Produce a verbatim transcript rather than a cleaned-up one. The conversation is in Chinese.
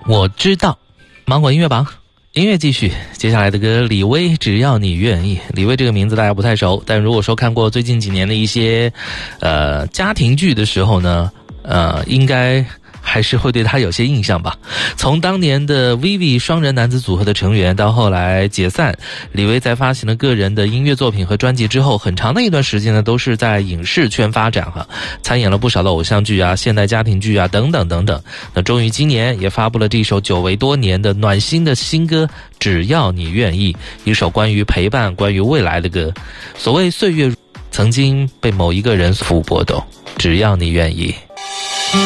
我知道，芒果音乐榜，音乐继续。接下来的歌，李薇，只要你愿意。李薇这个名字大家不太熟，但如果说看过最近几年的一些呃家庭剧的时候呢，呃，应该还是会对他有些印象吧。从当年的 Vivi 双人男子组合的成员到后来解散，李薇在发行了个人的音乐作品和专辑之后，很长的一段时间呢都是在影视圈发展哈，参演了不少的偶像剧啊、现代家庭剧啊等等等等。那终于今年也发布了这首久违多年的暖心的新歌，只要你愿意，一首关于陪伴、关于未来的歌。所谓岁月曾经被某一个人所拨动，只要你愿意。